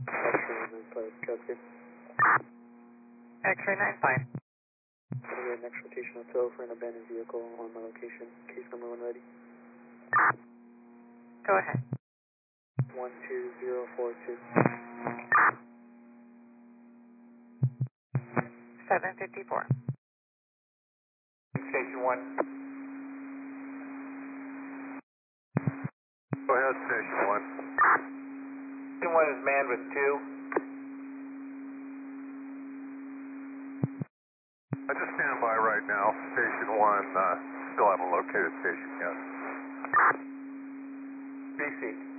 X-ray 95. Next rotational tow for an abandoned vehicle on my location. Case number 1 ready. Go ahead. 12042. 754. Station 1. Go ahead, Station 1. Station 1 is manned with 2. I just stand by right now. Station 1, still haven't located station yet. BC.